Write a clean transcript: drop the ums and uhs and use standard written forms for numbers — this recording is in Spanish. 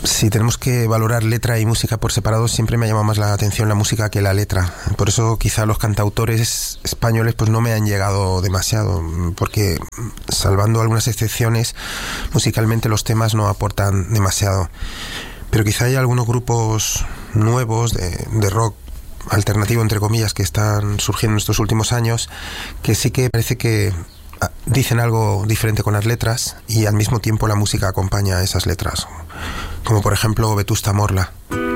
Si tenemos que valorar letra y música por separado, siempre me ha llamado más la atención la música que la letra. Por eso quizá los cantautores españoles pues no me han llegado demasiado, porque salvando algunas excepciones, musicalmente los temas no aportan demasiado. Pero quizá hay algunos grupos nuevos de rock alternativo, entre comillas, que están surgiendo en estos últimos años, que sí que parece que dicen algo diferente con las letras y al mismo tiempo la música acompaña a esas letras, como por ejemplo Vetusta Morla.